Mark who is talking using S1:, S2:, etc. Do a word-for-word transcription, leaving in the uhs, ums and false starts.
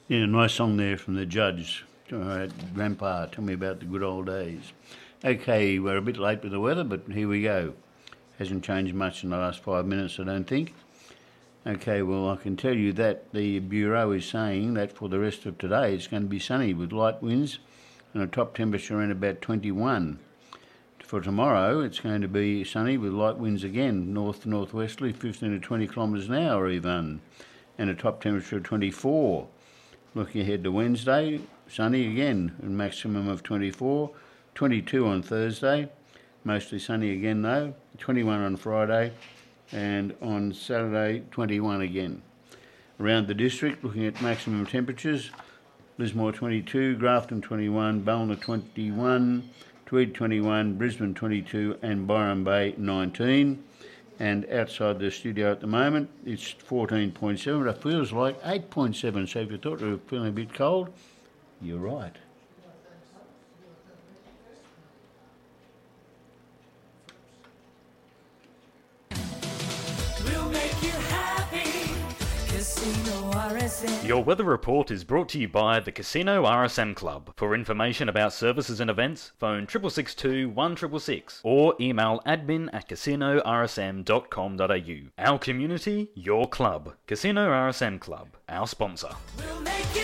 S1: Yeah, nice song there from the Judge. All right, Grandpa, tell me about the good old days. Okay, we're a bit late with the weather, but here we go. Hasn't changed much in the last five minutes, I don't think. Okay, well, I can tell you that the Bureau is saying that for the rest of today it's going to be sunny with light winds and a top temperature around about twenty-one. For tomorrow, it's going to be sunny with light winds again, north to northwesterly, fifteen to twenty kilometres an hour even, and a top temperature of twenty-four. Looking ahead to Wednesday, sunny again, a maximum of twenty-four, twenty-two on Thursday, mostly sunny again though, twenty-one on Friday, and on Saturday, twenty-one again. Around the district, looking at maximum temperatures, Lismore twenty-two, Grafton twenty-one, Ballina twenty-one, Tweed twenty-one, Brisbane twenty-two, and Byron Bay nineteen. And outside the studio at the moment, it's fourteen point seven, but it feels like eight point seven. So if you thought you were feeling a bit cold, you're right.
S2: We'll make you happy. Casino R S M.
S3: Your weather report is brought to you by the Casino R S M Club. For information about services and events, phone six six two, one six six six or email admin at casino r s m dot com dot a u. Our community, your club. Casino R S M Club, our sponsor.
S2: We'll make you